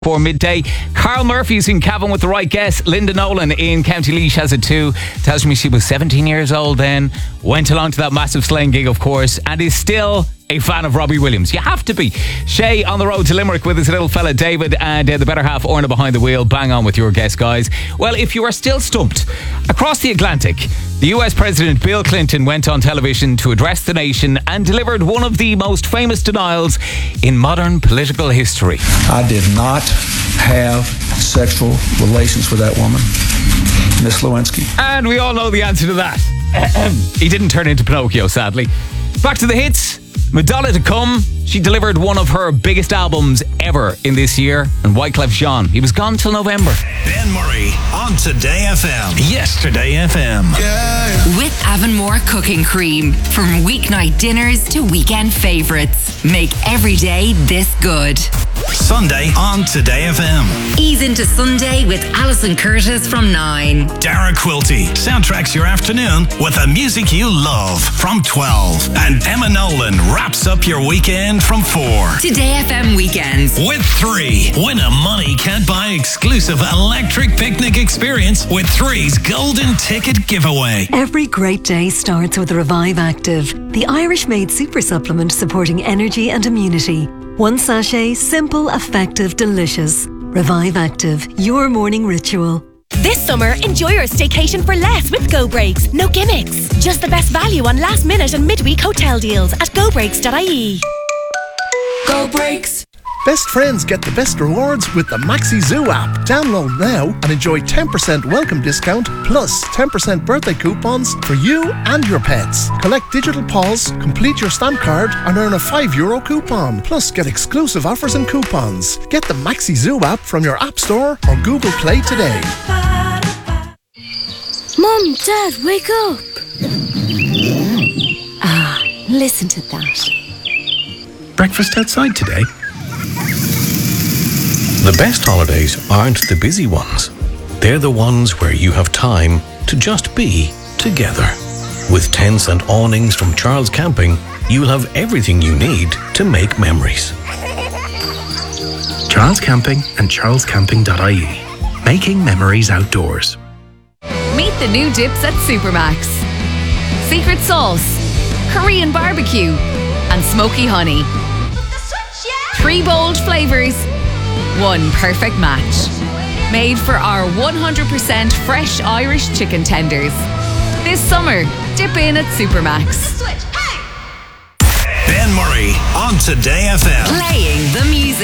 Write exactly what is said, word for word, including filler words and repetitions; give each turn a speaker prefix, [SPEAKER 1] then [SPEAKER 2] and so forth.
[SPEAKER 1] For midday, Carl Murphy's in Cavan with the right guess. Linda Nolan in County Laois has it too. Tells me she was seventeen years old then. Went along to that massive sleighing gig, of course, and is still a fan of Robbie Williams. You have to be. Shay on the road to Limerick with his little fella David, and uh, the better half Orna behind the wheel. Bang on with your guess, guys. Well, if you are still stumped, across the Atlantic, the U S President Bill Clinton went on television to address the nation and delivered one of the most famous denials in modern political history.
[SPEAKER 2] I did not have sexual relations with that woman, Miss Lewinsky.
[SPEAKER 1] And we all know the answer to that. He didn't turn into Pinocchio, sadly. Back to the hits. Madonna to come. She delivered one of her biggest albums ever in this year. And Wyclef Jean, he was gone till November.
[SPEAKER 3] Ben Murray on Today F M. Yesterday F M.
[SPEAKER 4] Yeah. With Avonmore Cooking Cream. From weeknight dinners to weekend favourites. Make every day this good.
[SPEAKER 3] Sunday on Today F M.
[SPEAKER 4] Ease into Sunday with Alison Curtis from nine.
[SPEAKER 3] Dara Quilty soundtracks your afternoon with the music you love from twelve. And Emma Nolan wraps up your weekend from four.
[SPEAKER 4] Today F M weekends.
[SPEAKER 3] With three. Win a money can't buy exclusive electric picnic experience with three's golden ticket giveaway.
[SPEAKER 5] Every great day starts with Revive Active, the Irish-made super supplement supporting energy and immunity. One sachet, simple, effective, delicious. Revive Active, your morning ritual.
[SPEAKER 6] This summer, enjoy your staycation for less with Go Breaks. No gimmicks. Just the best value on last minute and midweek hotel deals at go breaks dot I E.
[SPEAKER 7] Go Breaks. Best friends get the best rewards with the Maxi Zoo app. Download now and enjoy ten percent welcome discount plus ten percent birthday coupons for you and your pets. Collect digital paws, complete your stamp card and earn a five euro coupon. Plus get exclusive offers and coupons. Get the Maxi Zoo app from your App Store or Google Play today.
[SPEAKER 8] Mum, Dad, wake up. Ah, listen to that.
[SPEAKER 9] Breakfast outside today? The best holidays aren't the busy ones. They're the ones where you have time to just be together. With tents and awnings from Charles Camping, you'll have everything you need to make memories.
[SPEAKER 10] Charles Camping and charles camping dot I E. Making memories outdoors.
[SPEAKER 11] Meet the new dips at Supermax. Secret sauce, Korean barbecue, and smoky honey. Three bold flavours, one perfect match. Made for our one hundred percent fresh Irish chicken tenders. This summer, dip in at Supermax.
[SPEAKER 3] Ben Murray on Today F M.
[SPEAKER 4] Playing the music.